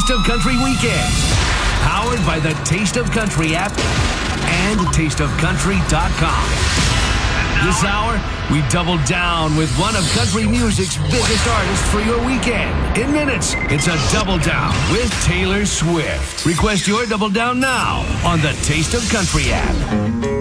Taste of Country Weekend. Powered by the Taste of Country app and tasteofcountry.com. This hour, we double down with one of country music's biggest artists for your weekend. In minutes, it's a Double Down with Taylor Swift. Request your Double Down now on the Taste of Country app.